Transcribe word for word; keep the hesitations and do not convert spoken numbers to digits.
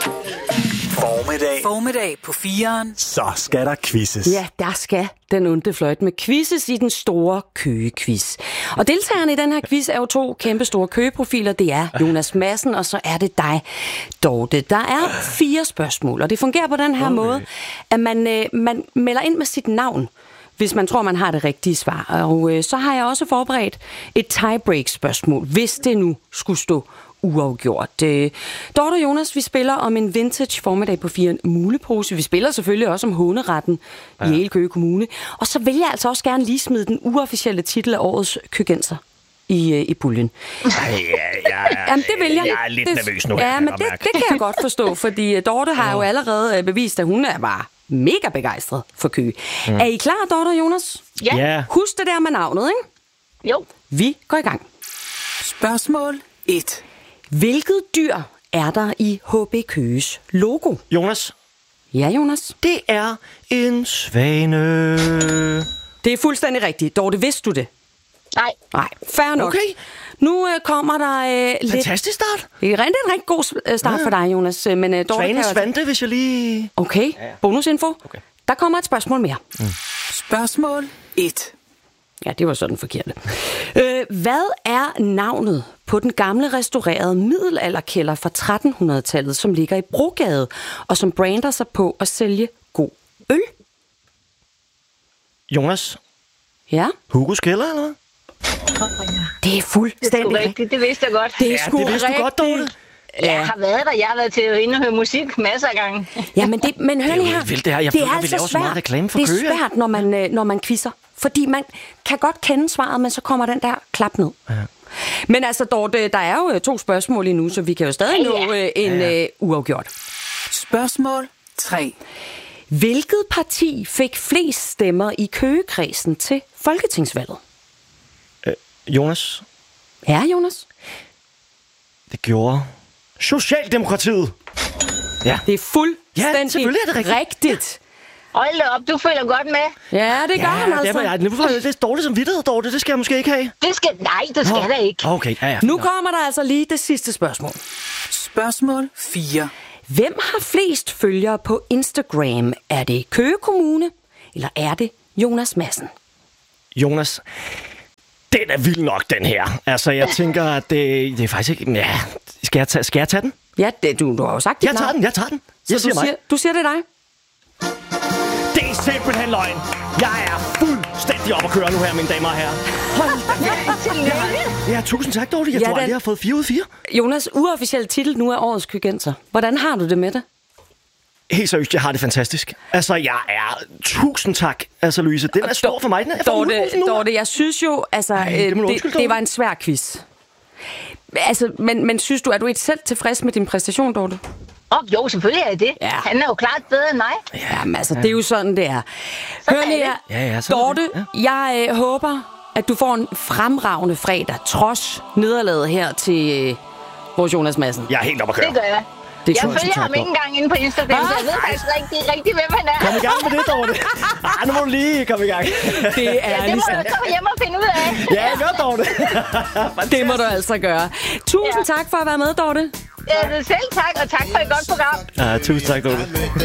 Formiddag. Formiddag på fireren. Så skal der quizzes. Ja, der skal den onde fløjt med quizzes i den store Køge-quiz. Og deltagerne i den her quiz er jo to kæmpe store Køge-profiler. Det er Jonas Madsen, og så er det dig, Dorte. Der er fire spørgsmål, og det fungerer på den her okay. måde, at man, øh, man melder ind med sit navn, hvis man tror, man har det rigtige svar. Og øh, så har jeg også forberedt et tiebreak-spørgsmål, hvis det nu skulle stå uafgjort. Øh, Dorte og Jonas, vi spiller om en vintage formiddag på fire mulepose. Vi spiller selvfølgelig også om håneretten ja. i hele Køge Kommune. Og så vil jeg altså også gerne lige smide den uofficielle titel af årets køgenser i, øh, i puljen. Ej, ja, ja, ja. Jamen, det vil jeg. Jeg er lidt det, nervøs nu. Ja, men det, det kan jeg godt forstå, fordi Dorte har jo allerede bevist, at hun er bare mega begejstret for Køge. Mm. Er I klar, Dorte og Jonas? Ja. ja. Husk det der med navnet, ikke? Jo. Vi går i gang. Spørgsmål et. Hvilket dyr er der i H B Køges logo? Jonas. Ja, Jonas. Det er en svane. Det er fuldstændig rigtigt. Dorte, vidste du det? Nej. Nej, fair nok. Okay. Nu øh, kommer der øh, lidt... Fantastisk start. Det er en rigtig god start ja. for dig, Jonas. Men, øh, Dorte Svane kan svante, hvis jeg lige... Okay, ja, ja. Bonusinfo. Okay. Der kommer et spørgsmål mere. Mm. Spørgsmål et. Ja, det var sådan forkert. Øh, hvad er navnet på den gamle restaurerede middelalderkælder fra tretten hundrede-tallet, som ligger i Brogade, og som brander sig på at sælge god øl? Jonas. Ja? Hugos kælder, eller hvad? Det er fuldstændig det er rigtigt. Det vidste jeg godt. Det er ja, sgu det vidste rigtigt. du godt, Dorte. Ja. Jeg har været der. Jeg har været til at inde og høre musik masser af gange. Ja, men, det, men hør lige her. Vildt, det her. Jeg det føler, er vi altså laver så meget svært. reklame for Det er Køge. svært, når man, når man quizzer. Fordi man kan godt kende svaret, men så kommer den der klap ned. Ja. Men altså, Dorte, der er jo to spørgsmål endnu, så vi kan jo stadig ja, ja. nå øh, en ja, ja. Øh, uafgjort. Spørgsmål tre. Hvilket parti fik flest stemmer i Køgekredsen til folketingsvalget? Øh, Jonas. Ja, Jonas? Det gjorde Socialdemokratiet. Ja. Det er fuldstændig ja, selvfølgelig er det rigtigt. rigtigt. Hold da op, du følger godt med. Ja, det gør ja, han altså. Ja, nu får jeg lidt dårligt som vidtighed, Dorte. Det skal jeg måske ikke have. Det skal, nej, det skal oh. der ikke. Okay, ja, ja. Nu kommer der altså lige det sidste spørgsmål. Spørgsmål fire. Hvem har flest følgere på Instagram? Er det Køge Kommune, eller er det Jonas Madsen? Jonas, den er vild nok, den her. Altså, jeg tænker, at det, det er faktisk ikke... Ja, skal jeg tage, skal jeg tage den? Ja, det, du, du har jo sagt det. Jeg tager den, jeg tager den. Jeg Så siger du, mig. siger, du siger det dig? Det er simpelthen løgn. Jeg er fuldstændig op at køre nu her, mine damer og herrer. Hold da. Ja, tusind tak, Dorte. Jeg ja, tror aldrig, jeg har fået fire ud af fire. Jonas, uofficiel titel nu er årets køgenser. Hvordan har du det med det? Helt seriøst, jeg har det fantastisk. Altså, jeg er... Tusind tak, altså, Louise. Den er stor for mig. Den er Dorte, Dorte, jeg synes jo, altså, Ej, det, det, undskylde, det var en svær quiz. Altså, men, men synes du, er du ikke selv tilfreds med din præstation, Dorte? Åh, oh, jo, selvfølgelig er det. Ja. Han er jo klart bedre end mig. Jamen, altså, det er jo sådan, det er. Hør lige her. Ja, ja, Dorte, ja. jeg øh, håber, at du får en fremragende fredag, trods nederlaget her til øh, vores Jonas Madsen. Jeg er helt op at køre. Det gør jeg. Det jeg følger ham ikke engang inde på Instagram, så jeg ved faktisk rigtig, rigtig, hvem han er. Kom i gang med det, Dorte. Ej, nu må du lige komme i gang. Det er ja, det må du komme hjem og finde ud af. Ja, gør, Dorte. Det må du altså gøre. Tusind ja. tak for at være med, Dorte. Ja, selv tak, og tak for et godt program. Ja, tusind tak, Dorte.